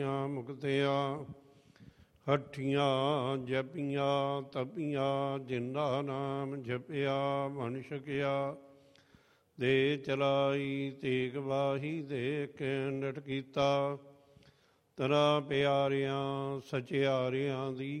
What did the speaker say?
ਮੁਕਤਿਆ ਹੱਠੀਆਂ ਜਪੀਆਂ ਤਪੀਆਂ, ਜਿੰਦਾ ਨਾਮ ਜਪਿਆ ਬਣ ਸਕਿਆ। ਦੇ ਚਲਾਈ ਤੇਗ ਵਾਹੀ, ਦੇਖ ਕੇ ਨਿਟ ਕੀਤਾ। ਤਰਾ ਪਿਆਰਿਆਂ ਸਚਿਆਰਿਆਂ ਦੀ